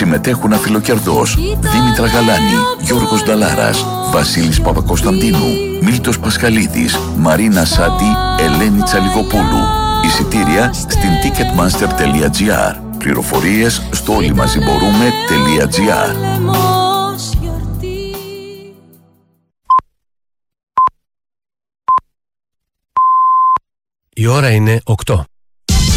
Συμμετέχουν αφιλοκερδός Δήμητρα Γαλάνη, Γιώργος Νταλάρας, Βασίλης Παπακοσταντίνου, Μίλτος Πασχαλίδης, Μαρίνα Σάντι, Ελένη Τσαλιγοπούλου. Εισιτήρια στην ticketmaster.gr. Πληροφορίες στο όλοιμαζιμπορούμε.gr. Η ώρα είναι 8.